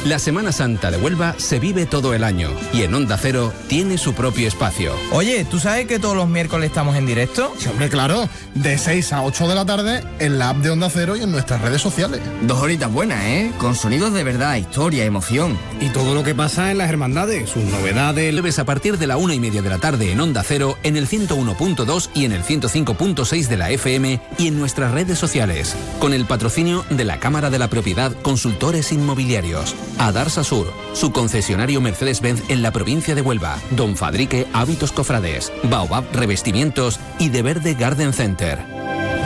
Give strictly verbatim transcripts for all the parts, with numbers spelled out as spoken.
La Semana Santa de Huelva se vive todo el año y en Onda Cero tiene su propio espacio. Oye, ¿tú sabes que todos los miércoles estamos en directo? Sí, hombre, claro. De seis a ocho de la tarde en la app de Onda Cero y en nuestras redes sociales. Dos horitas buenas, ¿eh? Con sonidos de verdad, historia, emoción. Y todo lo que pasa en las hermandades, sus novedades. Lo ves a partir de la una y media de la tarde en Onda Cero, en el ciento uno punto dos y en el ciento cinco punto seis de la F M y en nuestras redes sociales. Con el patrocinio de la Cámara de la Propiedad Consultores Inmobiliarios. Adarsa Sur, su concesionario Mercedes-Benz en la provincia de Huelva. Don Fadrique Hábitos Cofrades. Baobab Revestimientos y De Verde Garden Center.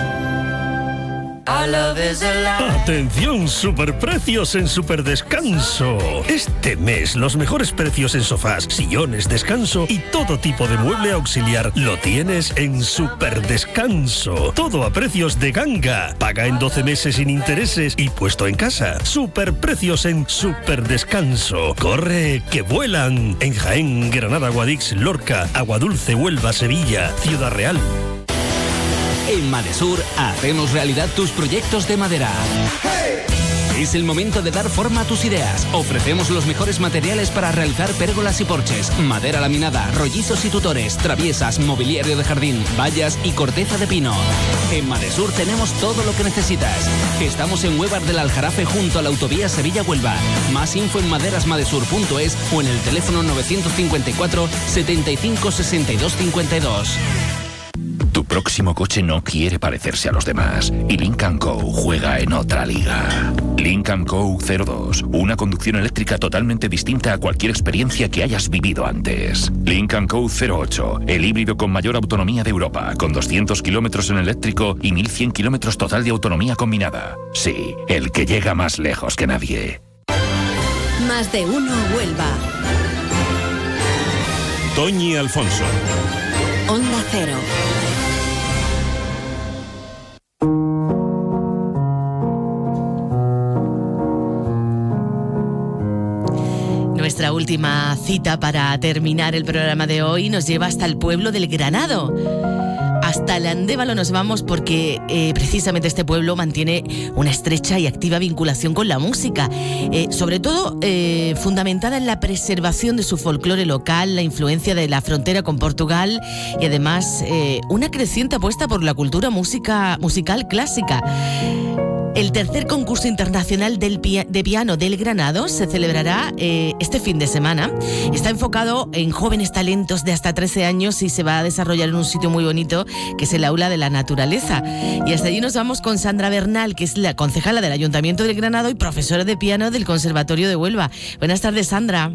Atención, superprecios en Superdescanso. Este mes los mejores precios en sofás, sillones, descanso y todo tipo de mueble auxiliar lo tienes en Superdescanso. Todo a precios de ganga. Paga en doce meses sin intereses y puesto en casa. Superprecios en Superdescanso. Corre, que vuelan. En Jaén, Granada, Guadix, Lorca, Aguadulce, Huelva, Sevilla, Ciudad Real. En Madesur hacemos realidad tus proyectos de madera. ¡Hey! Es el momento de dar forma a tus ideas. Ofrecemos los mejores materiales para realizar pérgolas y porches, madera laminada, rollizos y tutores, traviesas, mobiliario de jardín, vallas y corteza de pino. En Madesur tenemos todo lo que necesitas. Estamos en Huevar del Aljarafe junto a la autovía Sevilla-Huelva. Más info en maderasmadesur punto es o en el teléfono novecientos cincuenta y cuatro, setenta y cinco, sesenta y dos, cincuenta y dos. Tu próximo coche no quiere parecerse a los demás y Lynk and Co juega en otra liga. Lynk and Co cero dos, una conducción eléctrica totalmente distinta a cualquier experiencia que hayas vivido antes. Lynk and Co cero ocho, el híbrido con mayor autonomía de Europa, con doscientos kilómetros en eléctrico y mil cien kilómetros total de autonomía combinada. Sí, el que llega más lejos que nadie. Más de uno Huelva. Toñi Alfonso. Onda Cero. Nuestra última cita para terminar el programa de hoy nos lleva hasta el pueblo del Granado. Hasta el Andévalo nos vamos porque eh, precisamente este pueblo mantiene una estrecha y activa vinculación con la música, eh, sobre todo eh, fundamentada en la preservación de su folclore local, la influencia de la frontera con Portugal y además eh, una creciente apuesta por la cultura música, musical clásica. El tercer concurso internacional del pia- de piano del Granado se celebrará eh, este fin de semana. Está enfocado en jóvenes talentos de hasta trece años y se va a desarrollar en un sitio muy bonito que es el Aula de la Naturaleza. Y hasta allí nos vamos con Sandra Bernal, que es la concejala del Ayuntamiento del Granado y profesora de piano del Conservatorio de Huelva. Buenas tardes, Sandra.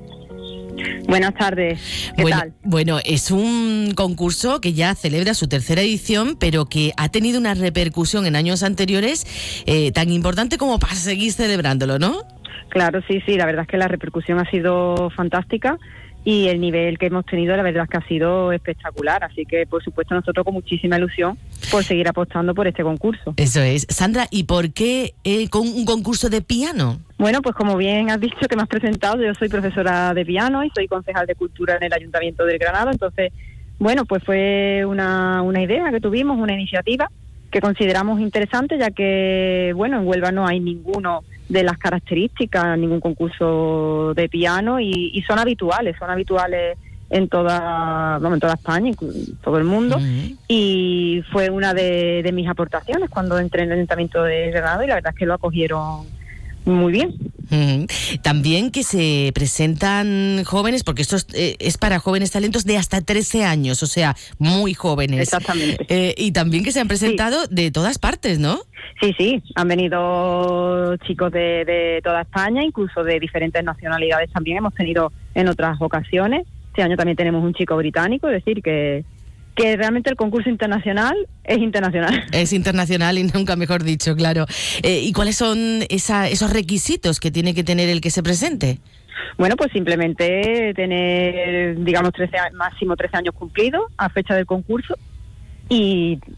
Buenas tardes, ¿qué bueno, tal? Bueno, es un concurso que ya celebra su tercera edición, pero que ha tenido una repercusión en años anteriores eh, tan importante como para seguir celebrándolo, ¿no? Claro, sí, sí, la verdad es que la repercusión ha sido fantástica y el nivel que hemos tenido la verdad es que ha sido espectacular, así que por supuesto nosotros con muchísima ilusión por seguir apostando por este concurso. Eso es. Sandra, ¿y por qué eh, con un concurso de piano? Bueno, pues como bien has dicho que me has presentado, yo soy profesora de piano y soy concejal de cultura en el Ayuntamiento del Granado, entonces, bueno, pues fue una, una idea que tuvimos, una iniciativa que consideramos interesante, ya que, bueno, en Huelva no hay ninguno de las características, ningún concurso de piano y, y son habituales, son habituales en toda, vamos, en toda España, en todo el mundo, uh-huh. Y fue una de, de mis aportaciones cuando entré en el Ayuntamiento de Granado y la verdad es que lo acogieron muy bien. Uh-huh. También que se presentan jóvenes, porque esto es, eh, es para jóvenes talentos de hasta trece años, o sea, muy jóvenes. Exactamente. Eh, y también que se han presentado sí. de todas partes, ¿no? Sí, sí, han venido chicos de, de toda España, incluso de diferentes nacionalidades también hemos tenido en otras ocasiones. Este año también tenemos un chico británico, es decir, que... que realmente el concurso internacional es internacional. Es internacional y nunca mejor dicho, claro. Eh, ¿Y cuáles son esa, esos requisitos que tiene que tener el que se presente? Bueno, pues simplemente tener, digamos, trece, máximo trece años cumplidos a fecha del concurso y